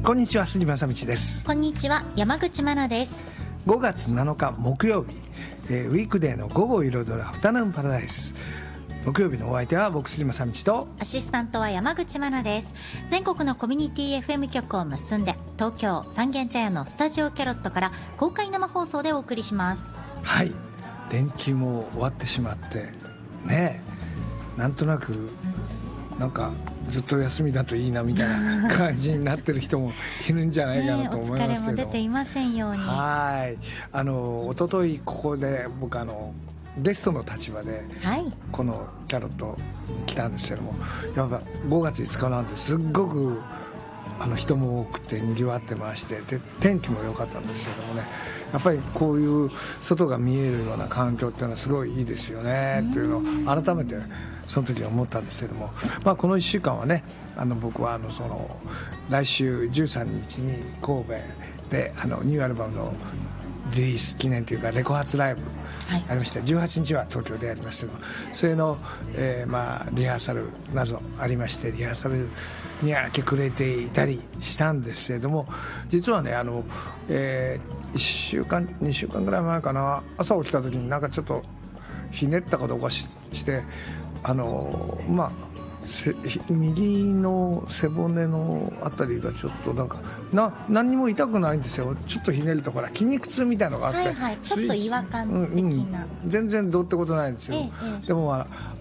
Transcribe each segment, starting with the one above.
こんにちは、杉正道です。 こんにちは、山口真奈です。 5月7日木曜日、ウィークデーの午後を彩るアフタヌーンパラダイス。木曜日のお相手は僕、杉正道とアシスタントは山口真奈です。全国のコミュニティ FM 局を結んで、東京三軒茶屋のスタジオキャロットから公開生放送でお送りします。 はい、連休も終わってしまってね、なんとなくなんかずっと休みだといいなみたいな感じになってる人もいるんじゃないかなと思いますけど、 お疲れも出ていませんように。 はい、一昨日ここで僕ゲストの立場でこのキャロット来たんですけども、やっぱ5月5日なんですっごく人も多くてにぎわってまして、で天気も良かったんですけどもね、やっぱりこういう外が見えるような環境っていうのはすごいいいですよねというのを改めてその時思ったんですけども、この1週間はね、僕は来週13日に神戸でニューアルバムのリリース記念というかレコ発ライブありまして、18日は東京でやりますけど、それの、リハーサルなどありまして、リハーサルに明け暮れていたりしたんですけれども、実はね1週間2週間ぐらい前かな、朝起きた時になんかちょっとひねったかどうかして右の背骨のあたりがちょっと何にも痛くないんですよ。ちょっとひねるとほら筋肉痛みたいなのがあって、 ちょっと違和感的な、 全然どうってことないんですよ。でも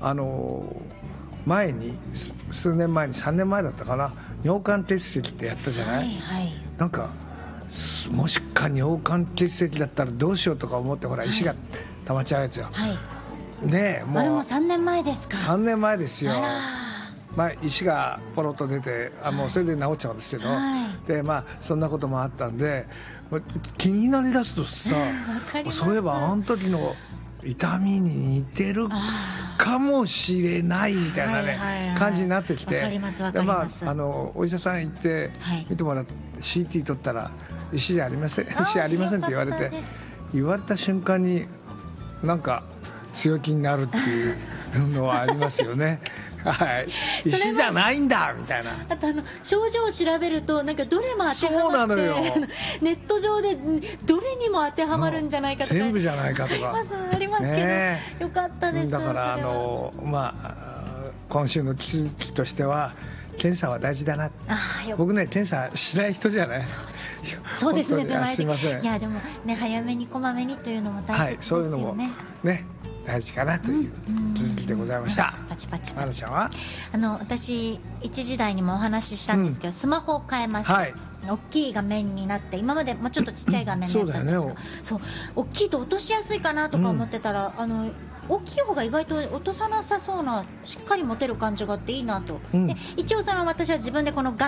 前に数年前に3年前だったかな、尿管結石ってやったじゃない、なんかもしか尿管結石だったらどうしようとか思って、ほら石が溜まっちゃうやつよ、ねえ、もうあれも3年前ですか。 3年前ですよ。石がポロッと出てもうそれで治っちゃうんですけど、でそんなこともあったんで、気になりだすとさそういえばあの時の痛みに似てるかもしれないみたいなね感じになってきて、お医者さん行って見てもらって CT 取ったら石じゃありません、石ありませんって言われた瞬間になんか強気になるっていうのはありますよね。石じゃないんだみたいな。 あと症状を調べるとなんかどれも当てはまって、ネット上でどれにも当てはまるんじゃないかとか、 全部じゃないかとかありますけど、よかったです。 だから今週の気づきとしては、検査は大事だな。僕ね、検査しない人じゃない。 そうですね。 すいません。 いやでもね、早めにこまめにというのも大切ですよね。 そういうのもね大事かなという気づきでございました。 パチパチマナちゃんは私1時台にもお話ししたんですけど、スマホを変えました。大きい画面になって、今までもうちょっとちっちゃい画面だったんですが、そう大きいと落としやすいかなとか思ってたら、大きい方が意外と落とさなさそうな、しっかり持てる感じがあっていいなと。で一応私は自分でこの画